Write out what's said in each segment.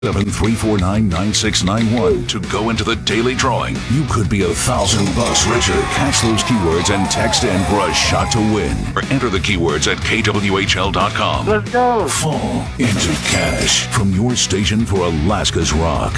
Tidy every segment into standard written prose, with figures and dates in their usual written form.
7-349-9691 to go into the daily drawing. You could be $1,000 richer. Catch those keywords and text in for a shot to win. Or enter the keywords at kwhl.com. Let's go. Fall into cash from your station for Alaska's Rock.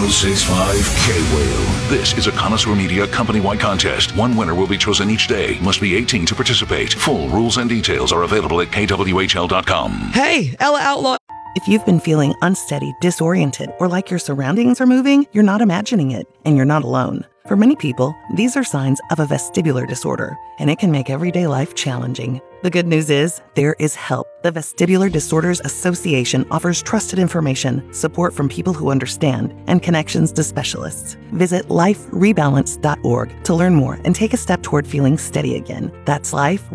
106.5 K-Whale. This is a Connoisseur Media company-wide contest. One winner will be chosen each day. Must be 18 to participate. Full rules and details are available at kwhl.com. Hey, Ella Outlaw. If you've been feeling unsteady, disoriented, or like your surroundings are moving, you're not imagining it, and you're not alone. For many people, these are signs of a vestibular disorder, and it can make everyday life challenging. The good news is, there is help. The Vestibular Disorders Association offers trusted information, support from people who understand, and connections to specialists. Visit liferebalance.org to learn more and take a step toward feeling steady again. That's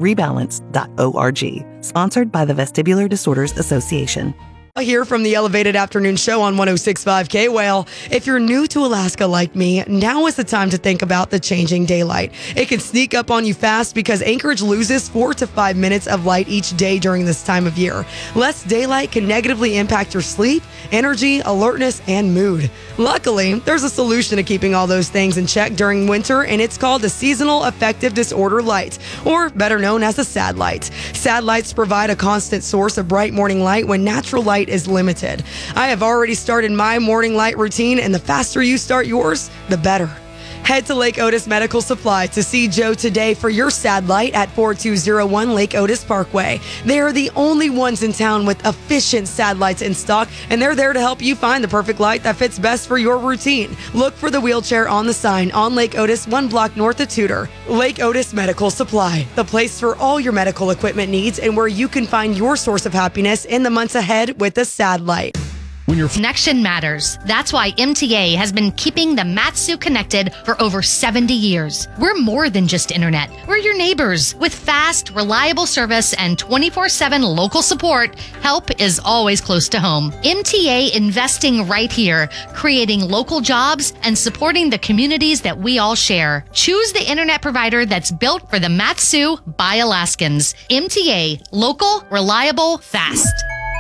liferebalance.org. Sponsored by the Vestibular Disorders Association. Here from the Elevated Afternoon Show on 106.5 K-Whale. If you're new to Alaska like me, now is the time to think about the changing daylight. It can sneak up on you fast because Anchorage loses 4 to 5 minutes of light each day during this time of year. Less daylight can negatively impact your sleep, energy, alertness, and mood. Luckily, there's a solution to keeping all those things in check during winter, and it's called the Seasonal Affective Disorder Light, or better known as the SAD light. SAD lights provide a constant source of bright morning light when natural light is limited. I have already started my morning light routine, and the faster you start yours, the better. Head to Lake Otis Medical Supply to see Joe today for your SAD light at 4201 Lake Otis Parkway. They are the only ones in town with efficient SAD lights in stock, and they're there to help you find the perfect light that fits best for your routine. Look for the wheelchair on the sign on Lake Otis, 1 block north of Tudor. Lake Otis Medical Supply, the place for all your medical equipment needs and where you can find your source of happiness in the months ahead with the SAD light. Connection matters. That's why MTA has been keeping the Mat-Su connected for over 70 years. We're more than just internet. We're your neighbors. With fast, reliable service and 24/7 local support, help is always close to home. MTA investing right here, creating local jobs and supporting the communities that we all share. Choose the internet provider that's built for the Mat-Su by Alaskans. MTA, local, reliable, fast.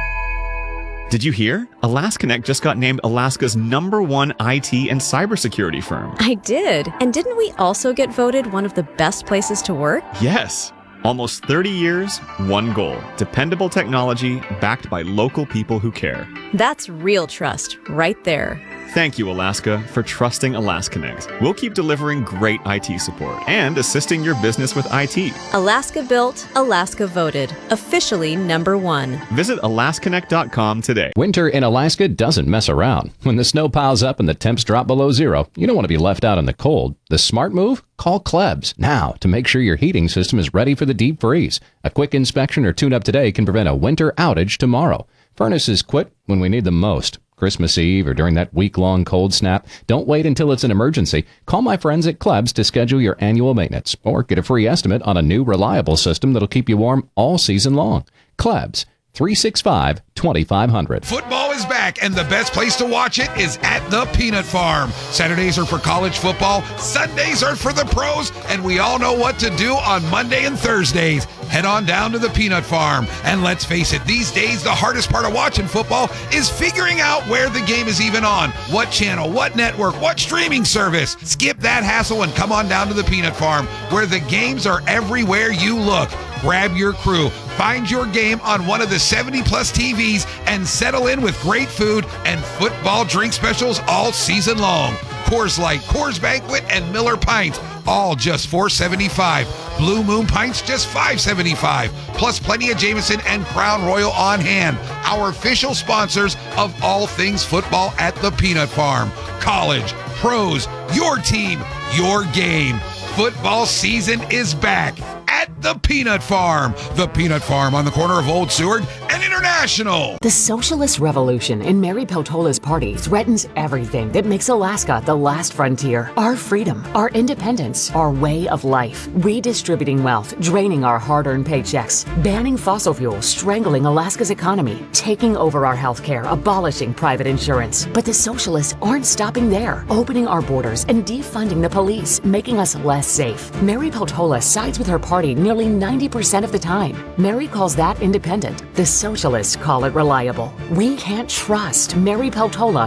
Did you hear? AlaskaConnect just got named Alaska's #1 IT and cybersecurity firm. I did. And didn't we also get voted one of the best places to work? Yes. Almost 30 years, one goal. Dependable technology backed by local people who care. That's real trust right there. Thank you, Alaska, for trusting AlaskaConnect. We'll keep delivering great IT support and assisting your business with IT. Alaska built, Alaska voted. Officially #1. Visit alaskaconnect.com today. Winter in Alaska doesn't mess around. When the snow piles up and the temps drop below zero, you don't want to be left out in the cold. The smart move? Call Klebs now to make sure your heating system is ready for the deep freeze. A quick inspection or tune-up today can prevent a winter outage tomorrow. Furnaces quit when we need them most. Christmas Eve or during that week-long cold snap, don't wait until it's an emergency. Call my friends at Klebs to schedule your annual maintenance or get a free estimate on a new reliable system that'll keep you warm all season long. Klebs, 365-2500. Football is back, and the best place to watch it is at the Peanut Farm. Saturdays are for college football, Sundays are for the pros, and we all know what to do on Monday and Thursdays. Head on down to the Peanut Farm. And let's face it, these days, the hardest part of watching football is figuring out where the game is even on. What channel, what network, what streaming service. Skip that hassle and come on down to the Peanut Farm, where the games are everywhere you look. Grab your crew, find your game on one of the 70-plus TVs, and settle in with great food and football drink specials all season long. Coors Light, Coors Banquet, and Miller Pints, all just $4.75. Blue Moon Pints, just $5.75. Plus plenty of Jameson and Crown Royal on hand. Our official sponsors of all things football at the Peanut Farm. College, pros, your team, your game. Football season is back at the Peanut Farm. The Peanut Farm on the corner of Old Seward and International. The socialist revolution in Mary Peltola's party threatens everything that makes Alaska the last frontier. Our freedom, our independence, our way of life. Redistributing wealth, draining our hard-earned paychecks, banning fossil fuels, strangling Alaska's economy, taking over our health care, abolishing private insurance. But the socialists aren't stopping there. Opening our borders and defunding the police, making us less safe. Mary Peltola sides with her party nearly 90% of the time. Mary calls that independent. The socialists call it reliable. We can't trust Mary Peltola